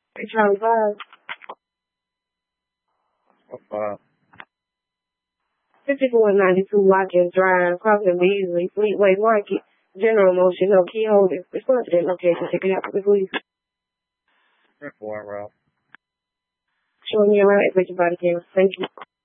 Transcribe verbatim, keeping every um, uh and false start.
Charlie five. What five? fifty-four ninety-two Watkins Drive, Crossing Beasley, Fleetway Market, General Motion, no key holder. Respond to that location. Take it out for me, please. Four, Ralph. Showing me around at your body camera. Thank you.